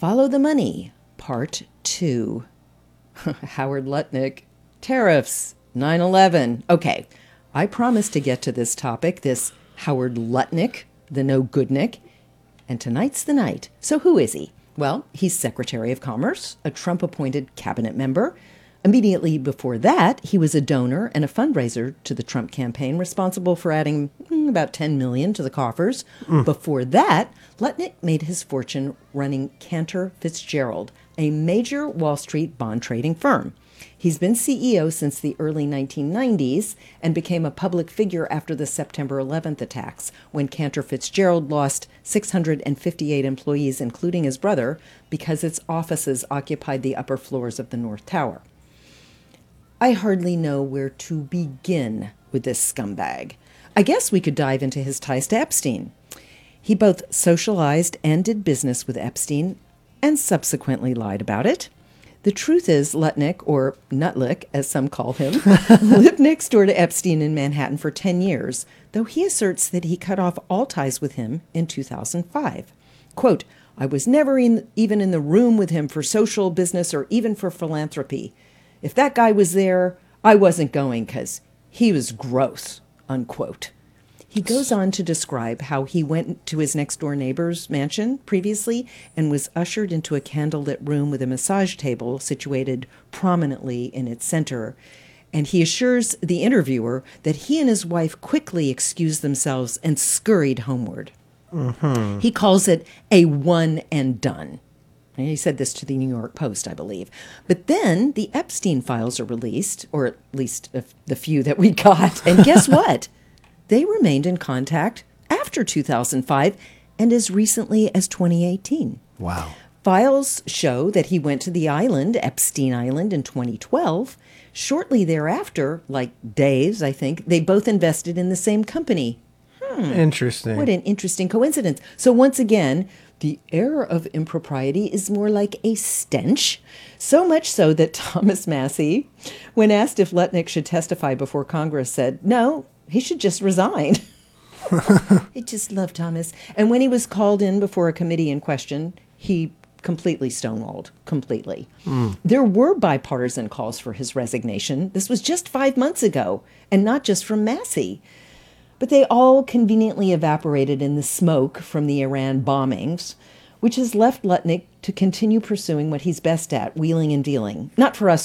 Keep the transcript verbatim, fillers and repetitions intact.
Follow the Money, Part two. Howard Lutnick, tariffs, nine eleven. Okay, I promised to get to this topic, this Howard Lutnick, the no-goodnick, and tonight's the night. So who is he? Well, he's Secretary of Commerce, a Trump-appointed cabinet member. Immediately before that, he was a donor and a fundraiser to the Trump campaign, responsible for adding mm, about ten million dollars to the coffers. Mm. Before that, Lutnick made his fortune running Cantor Fitzgerald, a major Wall Street bond trading firm. He's been C E O since the early nineteen nineties and became a public figure after the September eleventh attacks, when Cantor Fitzgerald lost six hundred fifty-eight employees, including his brother, because its offices occupied the upper floors of the North Tower. I hardly know where to begin with this scumbag. I guess we could dive into his ties to Epstein. He both socialized and did business with Epstein and subsequently lied about it. The truth is, Lutnick, or Nutlick, as some call him, lived next door to Epstein in Manhattan for ten years, though he asserts that he cut off all ties with him in two thousand five. Quote, I was never in, even in the room with him for social business or even for philanthropy. If that guy was there, I wasn't going because he was gross, unquote. He goes on to describe how he went to his next-door neighbor's mansion previously and was ushered into a candlelit room with a massage table situated prominently in its center. And he assures the interviewer that he and his wife quickly excused themselves and scurried homeward. Mm-hmm. He calls it a one and done. He said this to the New York Post, I believe. But then the Epstein files are released, or at least the few that we got. And guess what? They remained in contact after two thousand five and as recently as twenty eighteen. Wow. Files show that he went to the island, Epstein Island, in twenty twelve. Shortly thereafter, like days, I think, they both invested in the same company. Hmm. Interesting. What an interesting coincidence. So once again, the air of impropriety is more like a stench, so much so that Thomas Massie, when asked if Lutnick should testify before Congress, said, no, he should just resign. I just love Thomas. And when he was called in before a committee in question, he completely stonewalled, completely. Mm. There were bipartisan calls for his resignation. This was just five months ago, and not just from Massie. But they all conveniently evaporated in the smoke from the Iran bombings, which has left Lutnick to continue pursuing what he's best at, wheeling and dealing. Not for us